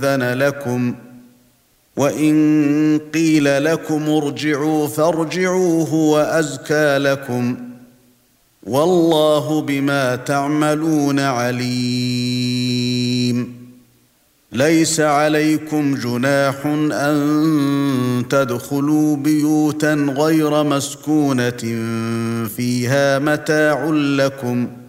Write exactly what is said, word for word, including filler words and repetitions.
يؤذن لكم وإن قيل لكم ارجعوا فارجعوا هو أزكى لكم والله بما تعملون عليم ليس عليكم جناح أن تدخلوا بيوتا غير مسكونة فيها متاع لكم